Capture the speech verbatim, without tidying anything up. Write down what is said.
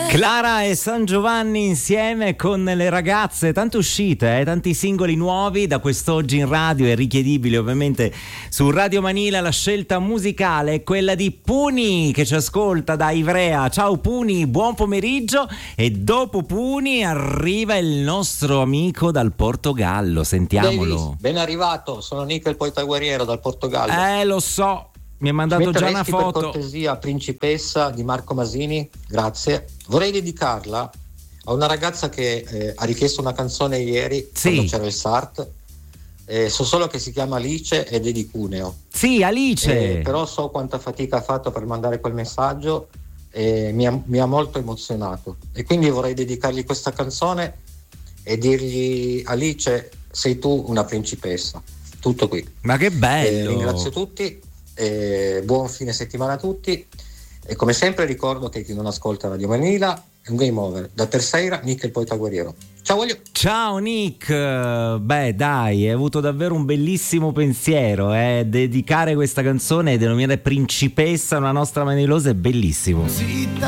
Clara e San Giovanni insieme con le ragazze, tante uscite, eh, tanti singoli nuovi da quest'oggi in radio e richiedibili ovviamente su Radio Manila. La scelta musicale è quella di Puni che ci ascolta da Ivrea. Ciao Puni, buon pomeriggio. E dopo Puni arriva il nostro amico dal Portogallo, sentiamolo. Davis, ben arrivato, sono Nick il poeta guerriero dal Portogallo. Eh lo so, mi ha mandato già una foto. Per cortesia Principessa di Marco Masini, grazie. Vorrei dedicarla a una ragazza che eh, ha richiesto una canzone ieri, sì, quando c'era il Sart. Eh, so solo che si chiama Alice ed è di Cuneo. Sì, Alice. Eh, però so quanta fatica ha fatto per mandare quel messaggio e mi ha, mi ha molto emozionato. E quindi vorrei dedicargli questa canzone e dirgli: Alice, sei tu una principessa. Tutto qui. Ma che bello. Eh, ringrazio tutti. Eh, buon fine settimana a tutti e come sempre ricordo che chi non ascolta Radio Manila è un game over. Da Terceira, Nick il poeta guerriero. Ciao voglio. Ciao Nick, beh dai, hai avuto davvero un bellissimo pensiero, eh? Dedicare questa canzone e denominare principessa una nostra manilosa è bellissimo.